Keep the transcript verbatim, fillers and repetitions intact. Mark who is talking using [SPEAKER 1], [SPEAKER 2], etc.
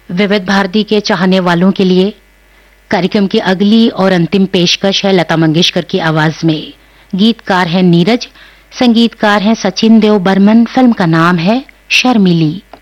[SPEAKER 1] विविध भारती के चाहने वालों के लिए कार्यक्रम की अगली और अंतिम पेशकश है लता मंगेशकर की आवाज में। गीतकार हैं नीरज, संगीतकार हैं सचिन देव बर्मन। फिल्म का नाम है शर्मिली।